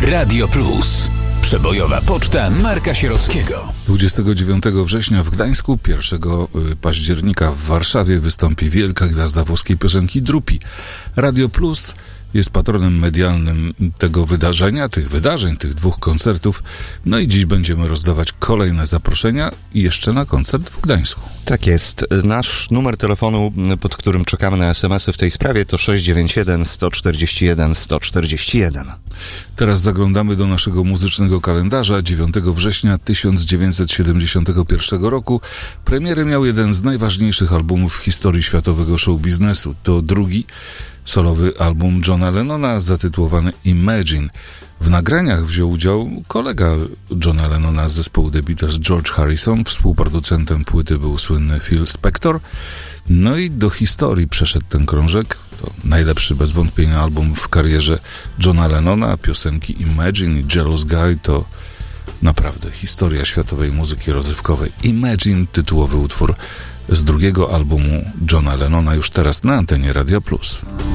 Radio Plus. Przebojowa poczta Marka Sierockiego. 29 września w Gdańsku, 1 października w Warszawie wystąpi wielka gwiazda włoskiej piosenki Drupi. Radio Plus jest patronem medialnym tego wydarzenia, tych wydarzeń, tych dwóch koncertów. No i dziś będziemy rozdawać kolejne zaproszenia i jeszcze na koncert w Gdańsku. Tak jest. Nasz numer telefonu, pod którym czekamy na SMS-y w tej sprawie, to 691 141 141. Teraz zaglądamy do naszego muzycznego kalendarza. 9 września 1971 roku premierę miał jeden z najważniejszych albumów w historii światowego show biznesu. To drugi solowy album Johna Lennona zatytułowany Imagine. W nagraniach wziął udział kolega Johna Lennona z zespołu The Beatles, George Harrison. Współproducentem płyty był słynny Phil Spector. No i do historii przeszedł ten krążek. To najlepszy bez wątpienia album w karierze Johna Lennona. Piosenki Imagine i Jealous Guy to naprawdę historia światowej muzyki rozrywkowej. Imagine, tytułowy utwór z drugiego albumu Johna Lennona, już teraz na antenie Radia Plus.